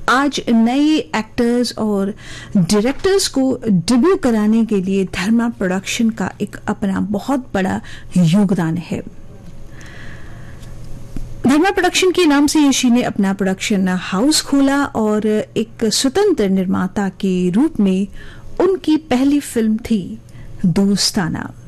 आज नए एक्टर्स और डायरेक्टर्स को डेब्यू कराने के लिए धर्मा प्रोडक्शन का एक अपना बहुत बड़ा योगदान है। धर्मा प्रोडक्शन के नाम से यशी ने अपना प्रोडक्शन हाउस खोला और एक स्वतंत्र निर्माता के रूप में उनकी पहली फिल्म थी दोस्ताना।